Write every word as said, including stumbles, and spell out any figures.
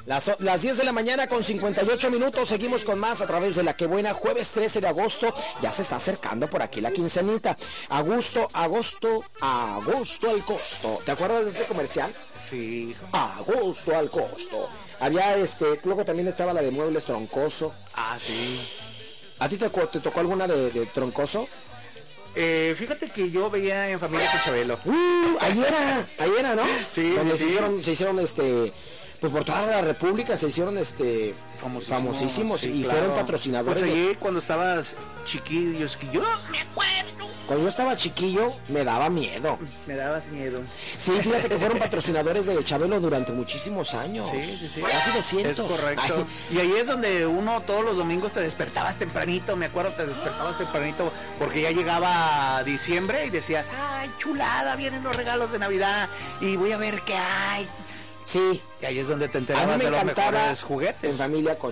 Las, las diez de la mañana con cincuenta y ocho minutos, seguimos con más a través de La Que Buena, jueves trece de agosto, ya se está acercando por aquí la quincenita. Agosto, agosto, agosto al costo. ¿Te acuerdas de ese comercial? Sí. Agosto al costo. Había este, luego también estaba la de Muebles Troncoso. Ah, sí. ¿A ti te, te tocó alguna de, de Troncoso? Eh, fíjate que yo veía en Familia con Chabelo. Uh, ahí era, ahí era, ¿no? Sí, donde sí, se sí. hicieron, se hicieron este, pues por toda la república se hicieron este famosísimos, famosísimos sí, y claro. fueron patrocinadores. Pues allí de... cuando estabas chiquillo, es que yo me acuerdo. Cuando yo estaba chiquillo me daba miedo. Me dabas miedo. Sí, fíjate que fueron patrocinadores de Chabelo durante muchísimos años. Sí, sí, sí. Casi doscientos. Es correcto. Ay. Y ahí es donde uno todos los domingos te despertabas tempranito, me acuerdo, te despertabas tempranito porque ya llegaba diciembre y decías, ay, chulada, vienen los regalos de Navidad y voy a ver qué hay. Sí. Y ahí es donde te A mí enterabas me de los encantaba mejores juguetes. En Familia con